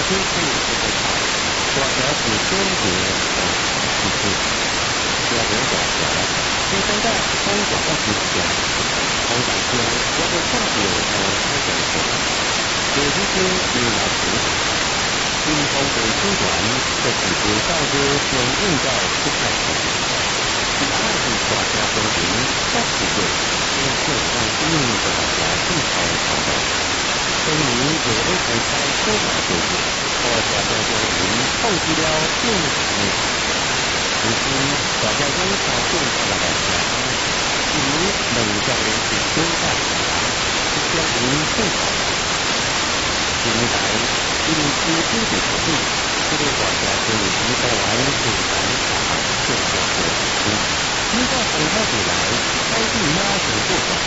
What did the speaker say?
可以这个草，大家是选择其次，要不大家，第三个风险要提高，风险高，我们下游开展活动，有一些有要求，运风的推广这几个道路将用到不太好。第二是大家风景，下次会先会让运的大家更好跑道。所以有的开发车马就是，大家都将云放弃了电子面，如今大家都发现大家因为能将人是更大的，将云更好。现在因为经济的不利，这个大家可以提高完生产法更加可行。依照很快以来，当地拉成不少。